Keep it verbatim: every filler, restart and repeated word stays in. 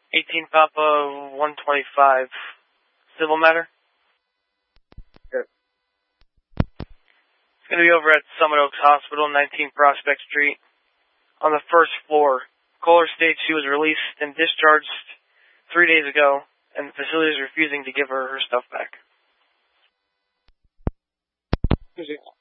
eighteen Papa one twenty-five. Civil matter? Good. It's going to be over at Summit Oaks Hospital, nineteen Prospect Street. On the first floor. Caller states she was released and discharged three days ago, and the facility is refusing to give her her stuff back.